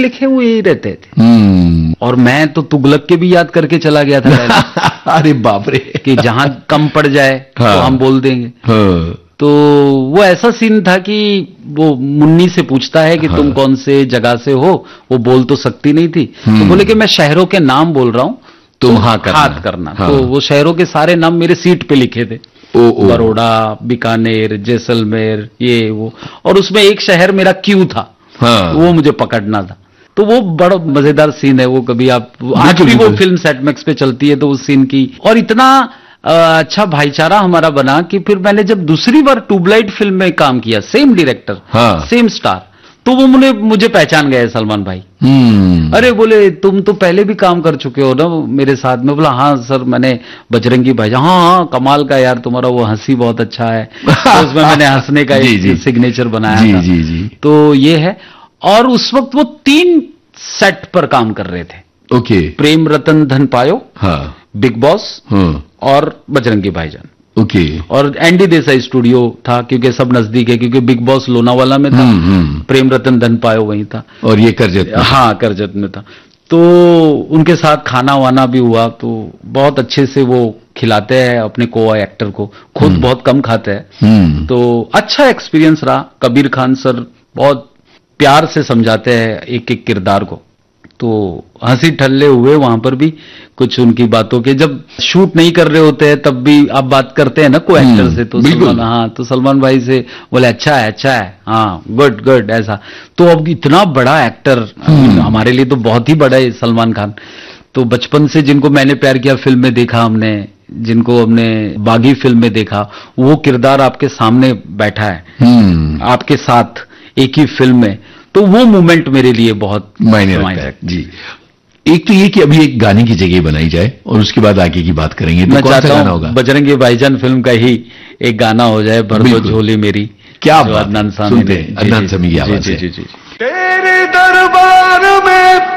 लिखे हुए ही रहते थे। और मैं तो तुगलक के भी याद करके चला गया था। अरे बाप रे, कि जहां कम पड़ जाए तो हम बोल देंगे। तो वो ऐसा सीन था कि वो मुन्नी से पूछता है कि तुम कौन से जगह से हो, वो बोल तो सकती नहीं थी, तो बोले कि मैं शहरों के नाम बोल रहा हूं, तुम हाथ करना। तो वो शहरों के सारे नाम मेरे सीट पे लिखे थे, बड़ौदा, बीकानेर, जैसलमेर, ये वो, और उसमें एक शहर मेरा क्यू था, वो मुझे पकड़ना था। तो वो बड़ा मजेदार सीन है वो, कभी आप आज भी वो फिल्म सेटमैक्स पे चलती है तो उस सीन की, और इतना अच्छा भाईचारा हमारा बना कि फिर मैंने जब दूसरी बार ट्यूबलाइट फिल्म में काम किया, सेम डायरेक्टर, सेम स्टार, तो वो मुझे पहचान गए सलमान भाई। अरे बोले तुम तो पहले भी काम कर चुके हो ना मेरे साथ में। बोला हाँ सर, मैंने बजरंगी भाईजान, हाँ कमाल का यार, तुम्हारा वो हंसी बहुत अच्छा है, तो उसमें मैंने हंसने का एक सिग्नेचर बनाया था। तो ये है। और उस वक्त वो 3 सेट पर काम कर रहे थे। ओके। प्रेम रतन धन पायो, बिग बॉस, और बजरंगी भाईजान। ओके। और एनडी देसाई स्टूडियो था क्योंकि सब नजदीक है, क्योंकि बिग बॉस लोनावाला में था, प्रेम रतन धन पायो वहीं था, और ये करजत में। हाँ करजत में था। तो उनके साथ खाना वाना भी हुआ, तो बहुत अच्छे से वो खिलाते हैं अपने को एक्टर को, खुद बहुत कम खाते हैं। तो अच्छा एक्सपीरियंस रहा। कबीर खान सर बहुत प्यार से समझाते हैं एक एक किरदार को, तो हंसी ठल्ले हुए वहां पर भी कुछ उनकी बातों के। जब शूट नहीं कर रहे होते हैं तब भी आप बात करते हैं ना को एक्टर से, तो सलमान, हाँ, तो सलमान भाई से बोले अच्छा है, हाँ गुड गुड, ऐसा। तो अब इतना बड़ा एक्टर, हमारे लिए तो बहुत ही बड़ा है सलमान खान। तो बचपन से जिनको मैंने प्यार किया फिल्म में देखा हमने, जिनको हमने बागी फिल्म में देखा, वो किरदार आपके सामने बैठा है, आपके साथ एक ही फिल्म में, तो वो मोमेंट मेरे लिए बहुत मायने रखता है। जी, एक तो ये कि अभी एक गाने की जगह बनाई जाए और उसके बाद आगे की बात करेंगे। मैं चाहता हूं बजरंगी भाईजान फिल्म का ही एक गाना हो जाए, भर दो झोली मेरी। क्या अदनान सामी, अदनान सामी की आवाज है। तेरे दरबार में